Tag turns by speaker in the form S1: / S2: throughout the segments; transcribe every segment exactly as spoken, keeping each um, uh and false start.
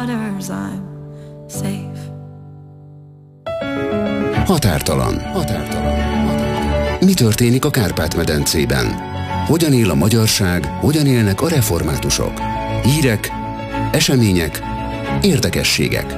S1: Határtalan. Határtalan. Mi történik a Kárpát-medencében? Hogyan él a magyarság, hogyan élnek a reformátusok? Hírek, események, érdekességek.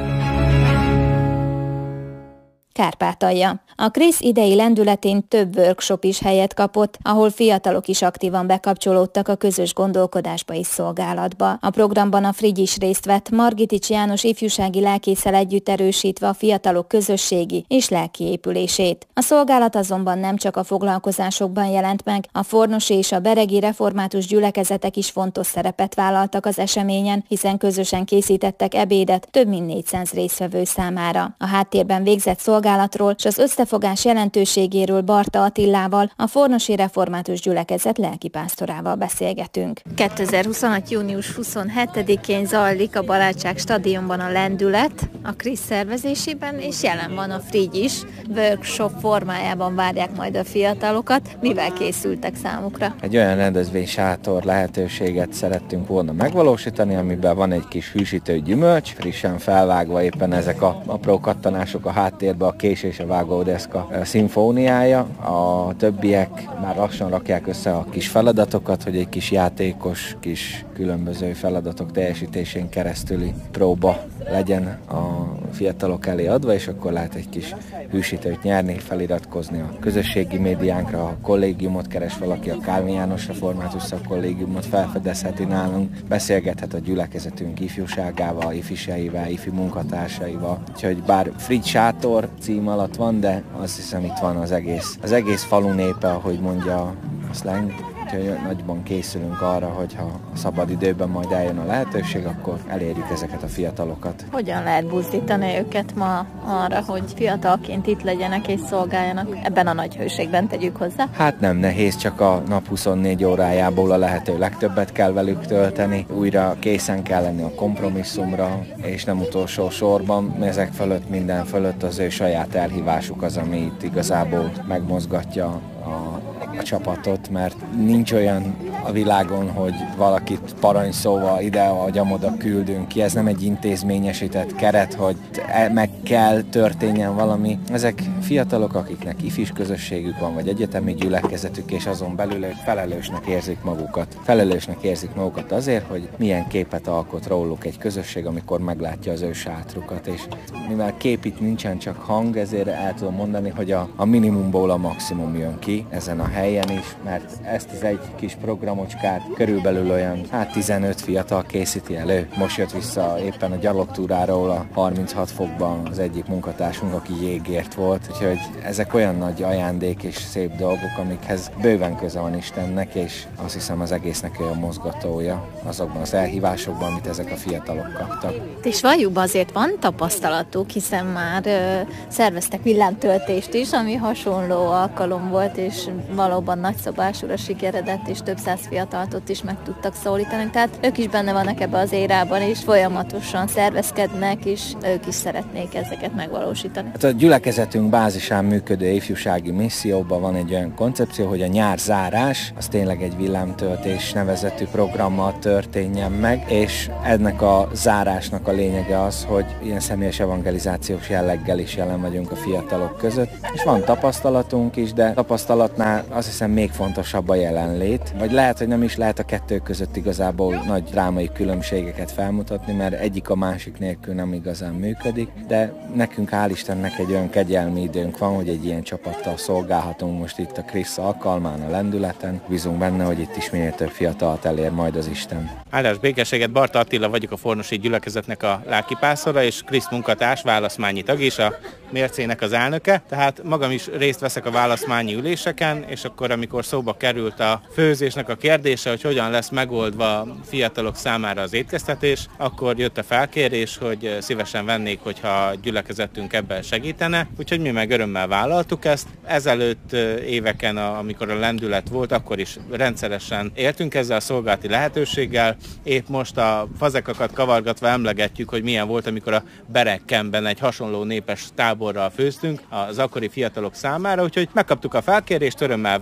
S2: Kárpátalja. A Krisz idei lendületén több workshop is helyet kapott, ahol fiatalok is aktívan bekapcsolódtak a közös gondolkodásba és szolgálatba. A programban a Frigy is részt vett, Margitics János ifjúsági lelkészel együtt erősítve a fiatalok közösségi és lelki épülését. A szolgálat azonban nem csak a foglalkozásokban jelent meg, a fornosi és a beregi református gyülekezetek is fontos szerepet vállaltak az eseményen, hiszen közösen készítettek ebédet több mint négyszáz résztvevő számára. A háttérben végzett szolgálatról és az összefogás jelentőségéről Barta Attilával, a fornosi református gyülekezet lelkipásztorával beszélgetünk. kétezer-huszonhat. június huszonhetedikén zajlik a Barátság stadionban a lendület, a Krisz szervezésében, és jelen van a Frigy is. Workshop formájában várják majd a fiatalokat. Mivel készültek számukra?
S3: Egy olyan rendezvénysátor lehetőséget szerettünk volna megvalósítani, amiben van egy kis hűsítő gyümölcs, frissen felvágva éppen ezek a apró kattanások a háttérbe, a kés és a vágódeszka szimfóniája. A többiek már lassan rakják össze a kis feladatokat, hogy egy kis játékos, kis különböző feladatok teljesítésén keresztüli próba legyen a fiatalok elé adva, és akkor lehet egy kis hűsítőt nyerni, feliratkozni a közösségi médiánkra, a kollégiumot keres valaki, a Kálvin János Református Szakkollégiumot felfedezheti nálunk, beszélgethet a gyülekezetünk ifjúságával, ifiseivel, ifi munkatársaival. Úgyhogy bár Frigy sátor cím alatt van, de azt hiszem itt van az egész, az egész falu népe, ahogy mondja a slang. Úgyhogy nagyban készülünk arra, hogyha a szabad időben majd eljön a lehetőség, akkor elérjük ezeket a fiatalokat.
S2: Hogyan lehet buzdítani őket ma arra, hogy fiatalként itt legyenek és szolgáljanak? Ebben a nagy hőségben tegyük hozzá?
S3: Hát nem nehéz, csak a nap huszonnégy órájából a lehető legtöbbet kell velük tölteni. Újra készen kell lenni a kompromisszumra, és nem utolsó sorban, ezek fölött, minden fölött az ő saját elhívásuk az, ami itt igazából megmozgatja a a csapatot, mert nincs olyan a világon, hogy valakit parancsszóval ide vagy amoda küldünk ki. Ez nem egy intézményesített keret, hogy meg kell történjen valami. Ezek fiatalok, akiknek ifis közösségük van, vagy egyetemi gyülekezetük, és azon belül ők felelősnek érzik magukat. Felelősnek érzik magukat azért, hogy milyen képet alkot róluk egy közösség, amikor meglátja az ő sátrukat. És mivel kép itt nincsen, csak hang, ezért el tudom mondani, hogy a, a minimumból a maximum jön ki ezen a helyen is, mert ezt az egy kis programocskát körülbelül olyan hát tizenöt fiatal készíti elő. Most jött vissza éppen a gyalogtúráról a harminchat fokban az egyik munkatársunk, aki jégért volt, úgyhogy ezek olyan nagy ajándék és szép dolgok, amikhez bőven köze van Istennek, és azt hiszem az egésznek ő a mozgatója azokban az elhívásokban, amit ezek a fiatalok kaptak.
S2: És valljuk, azért van tapasztalatuk, hiszen már ö, szerveztek villámtöltést is, ami hasonló alkalom volt, és valóban nagyszabásúra sikeredett, és több száz fiatalt ott is meg tudtak szólítani. Tehát ők is benne vannak ebbe az érában, és folyamatosan szervezkednek, és ők is szeretnék ezeket megvalósítani.
S3: Hát a gyülekezetünk bázisán működő ifjúsági misszióban van egy olyan koncepció, hogy a nyár zárás, az tényleg egy villámtöltés nevezetű programmal történjen meg, és ennek a zárásnak a lényege az, hogy ilyen személyes evangelizációs jelleggel is jelen vagyunk a fiatalok között, és van tapasztalatunk is, de tapasztalatnál azt hiszem még fontosabb a jelenlét, vagy lehet, hogy nem is lehet a kettő között igazából nagy drámai különbségeket felmutatni, mert egyik a másik nélkül nem igazán működik, de nekünk hál' Istennek egy olyan kegyelmi időnk van, hogy egy ilyen csapattal szolgálhatunk most itt a Krisz alkalmán, a lendületen. Bízunk benne, hogy itt is minél több fiatalt elér majd az Isten.
S4: Áldás békességet, Barta Attila vagyok, a fornosi gyülekezetnek a lelkipásztora, és Krisz munkatárs, válaszmányi tag és a mércének az elnöke. Tehát magam is részt veszek a válaszmányi üléseken, és akkor, amikor szóba került a főzésnek a kérdése, hogy hogyan lesz megoldva fiatalok számára az étkeztetés, akkor jött a felkérés, hogy szívesen vennék, hogyha a gyülekezetünk ebben segítene, úgyhogy mi meg örömmel vállaltuk ezt. Ezelőtt éveken, amikor a lendület volt, akkor is rendszeresen éltünk ezzel a szolgálati lehetőséggel. Épp most a fazekakat kavargatva emlegetjük, hogy milyen volt, amikor a Berekkenben egy hasonló népes táborral főztünk az akkori fiatalok számára, úgyhogy megkaptuk a felkérést, örömmel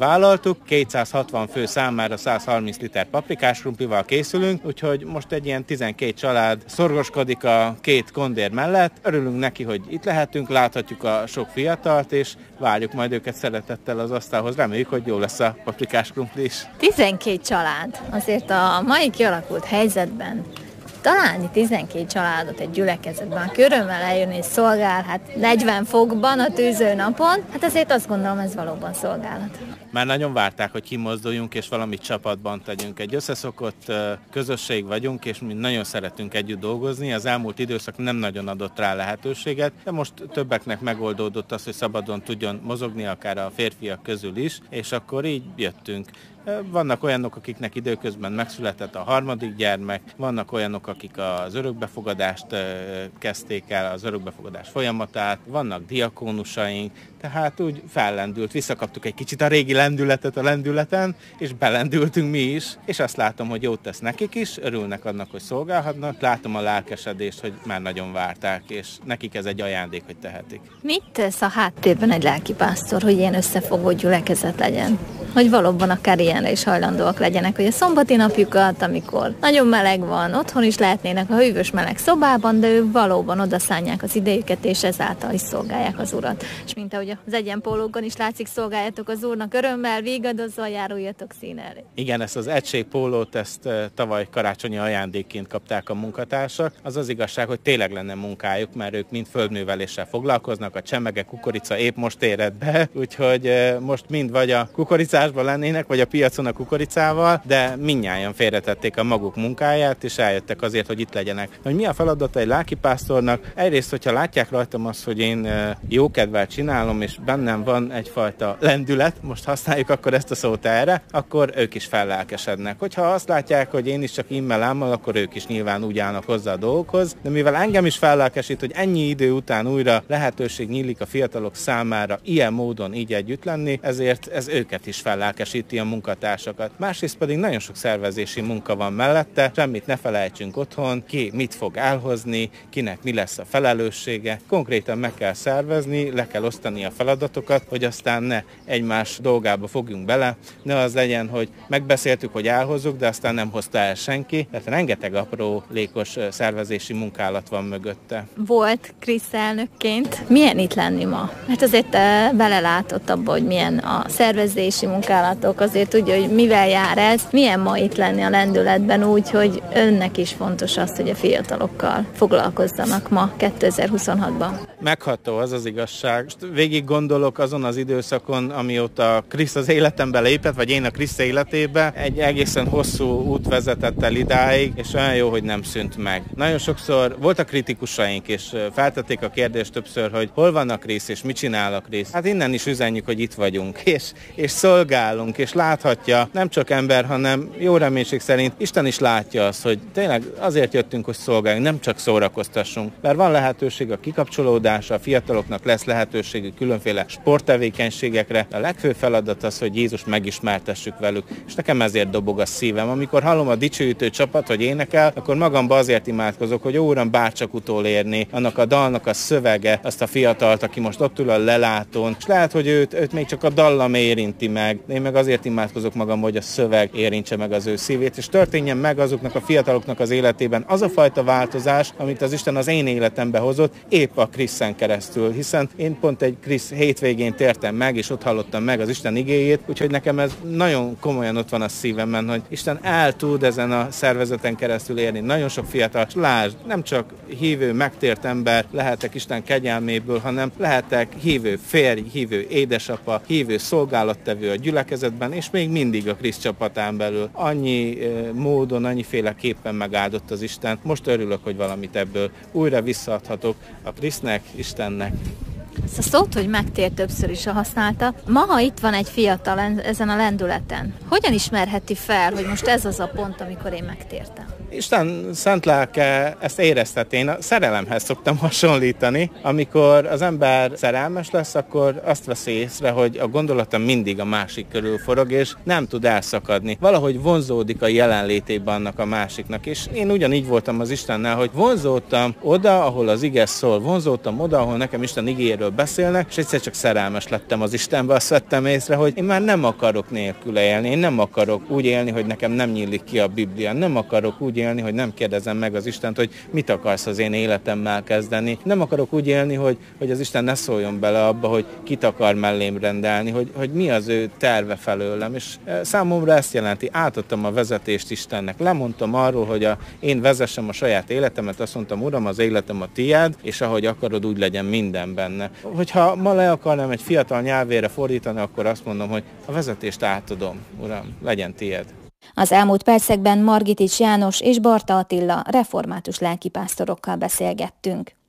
S4: vállaltuk, kétszázhatvan fő számára százharminc liter paprikás krumplival készülünk, úgyhogy most egy ilyen tizenkét család szorgoskodik a két kondér mellett. Örülünk neki, hogy itt lehetünk, láthatjuk a sok fiatalt, és várjuk majd őket szeretettel az asztalhoz. Reméljük, hogy jó lesz a paprikás krumpli is.
S2: tizenkét család. Azért a mai kialakult helyzetben találni tizenkét családot egy gyülekezetben, aki örömmel eljönni és szolgál, hát negyven fokban a tűző napon, hát azért azt gondolom, ez valóban szolgálat.
S4: Már nagyon várták, hogy kimozduljunk és valamit csapatban tegyünk. Egy összeszokott közösség vagyunk, és mi nagyon szeretünk együtt dolgozni. Az elmúlt időszak nem nagyon adott rá lehetőséget, de most többeknek megoldódott az, hogy szabadon tudjon mozogni, akár a férfiak közül is, és akkor így jöttünk. Vannak olyanok, akiknek időközben megszületett a harmadik gyermek, vannak olyanok, akik az örökbefogadást kezdték el, az örökbefogadás folyamatát, vannak diakónusaink, tehát úgy fellendült, visszakaptuk egy kicsit a régi lendületet a lendületen, és belendültünk mi is, és azt látom, hogy jót tesz nekik is, örülnek annak, hogy szolgálhatnak, látom a lelkesedést, hogy már nagyon várták, és nekik ez egy ajándék, hogy tehetik.
S2: Mit tesz a háttérben egy lelkipásztor, hogy ilyen összefogó gyülekezet legyen? Hogy valóban akár ilyenre is hajlandóak legyenek, hogy a szombati napjukat, amikor nagyon meleg van, otthon is lehetnének a hűvös meleg szobában, de ők valóban odaszánják az idejüket, és ezáltal is szolgálják az Urat. És mint ahogy az egyenpólókon is látszik, szolgáljatok az Úrnak örömmel, vígadozva járuljatok szín elé.
S4: Igen, ezt az egységpólót, ezt tavaly karácsonyi ajándékként kapták a munkatársak. Az az igazság, hogy tényleg lenne munkájuk, mert ők mind földműveléssel foglalkoznak, a csemege, kukorica épp most érett be, úgyhogy most mind vagy a kukoricásban lennének, vagy a piacon a kukoricával, de mindnyájan félretették a maguk munkáját, és eljöttek azért, hogy itt legyenek. Hogy mi a feladata egy lelkipásztornak? Egyrészt, hogyha látják rajtam azt, hogy én jókedvel csinálom, és bennem van egyfajta lendület, most használjuk akkor ezt a szót erre, akkor ők is fellelkesednek. Hogyha azt látják, hogy én is csak immel ámmal, akkor ők is nyilván úgy állnak hozzá a dolgokhoz, de mivel engem is fellelkesít, hogy ennyi idő után újra lehetőség nyílik a fiatalok számára ilyen módon így együtt lenni, ezért ez őket is fellelkesíti, a munkatársakat. Másrészt pedig nagyon sok szervezési munka van mellette, semmit ne felejtsünk otthon, ki mit fog elhozni, kinek mi lesz a felelőssége. Konkrétan meg kell szervezni, le kell osztani a feladatokat, hogy aztán ne egymás dolgába fogjunk bele, ne az legyen, hogy megbeszéltük, hogy elhozzuk, de aztán nem hozta el senki. Tehát rengeteg apró lékos szervezési munkálat van mögötte.
S2: Volt Krisz elnökként. Milyen itt lenni ma? Mert azért te belelátott abba, hogy milyen a szervezési munkálatok, azért tudja, hogy mivel jár ez. Milyen ma itt lenni a lendületben úgy, hogy önnek is fontos az, hogy a fiatalokkal foglalkozzanak ma kétezer-huszonhatban.
S4: Megható, az az igazság. Végig gondolok azon az időszakon, amióta Krisz az életembe lépett, vagy én a Krisz életébe. Egy egészen hosszú út vezetett el idáig, és olyan jó, hogy nem szűnt meg. Nagyon sokszor voltak kritikusaink, és feltették a kérdést többször, hogy hol van a Krisz, és mit csinál a Krisz. Hát innen is üzenjük, hogy itt vagyunk, és, és szolgálunk, és láthatja, nem csak ember, hanem jó reménység szerint Isten is látja azt, hogy tényleg azért jöttünk, hogy szolgáljunk, nem csak szórakoztassunk. Mert van lehetőség a kikapcsolódásra, a fiataloknak lesz lehetőségük különféle sporttevékenységekre. A legfőbb feladat az, hogy Jézus megismertessük velük, és nekem ezért dobog a szívem. Amikor hallom a dicsőítő csapat, hogy énekel, akkor magamba azért imádkozok, hogy ó, Uram, bárcsak utolérni annak a dalnak a szövege, azt a fiatalt, aki most ott ül a lelátón, és lehet, hogy őt, őt még csak a dallam érinti meg, de én meg azért imádkozok magam, hogy a szöveg érintse meg az ő szívét, és történjen meg azoknak a fiataloknak az életében az a fajta változás, amit az Isten az én életembe hozott, épp a Kriszen keresztül, hiszen én pont egy Krisz hétvégén tértem meg, és ott hallottam meg az Isten igéjét, úgyhogy nekem ez nagyon komolyan ott van a szívemben, hogy Isten el tud ezen a szervezeten keresztül érni nagyon sok fiatal. Lásd, nem csak hívő, megtért ember lehetek Isten kegyelméből, hanem lehetek hívő férj, hívő édesapa, hívő szolgálattevő a gyülekezetben, és még mindig a Krisz csapatán belül. Annyi módon, annyiféleképpen megáldott az Isten. Most örülök, hogy valamit ebből újra visszaadhatok a Krisznek, Istennek.
S2: Ezt a szót, hogy megtér, többször is használta. Ma, ha itt van egy fiatal ezen a lendületen, hogyan ismerheti fel, hogy most ez az a pont, amikor én megtértem?
S4: Isten szent lelke ezt érezteti. Én a szerelemhez szoktam hasonlítani. Amikor az ember szerelmes lesz, akkor azt veszi észre, hogy a gondolata mindig a másik körül forog, és nem tud elszakadni. Valahogy vonzódik a jelenlétében annak a másiknak. És én ugyanígy voltam az Istennel, hogy vonzódtam oda, ahol az ige szól, vonzódtam oda, ahol nekem Isten igéről beszélnek, és egyszer csak szerelmes lettem az Istenbe, azt vettem észre, hogy én már nem akarok nélküle élni, én nem akarok úgy élni, hogy nekem nem nyílik ki a Biblia, nem akarok úgy élni, hogy nem kérdezem meg az Istent, hogy mit akarsz az én életemmel kezdeni, nem akarok úgy élni, hogy, hogy az Isten ne szóljon bele abba, hogy kit akar mellém rendelni, hogy, hogy mi az ő terve felőlem, és számomra ezt jelenti, átadtam a vezetést Istennek, lemondtam arról, hogy a, én vezessem a saját életemet, azt mondtam, Uram, az életem a tiéd, és ahogy akarod, úgy legyen minden benne. Hogyha ma le akarnám egy fiatal nyelvére fordítani, akkor azt mondom, hogy a vezetést átadom, Uram, legyen tiéd.
S2: Az elmúlt percekben Margitics János és Barta Attila református lelkipásztorokkal beszélgettünk.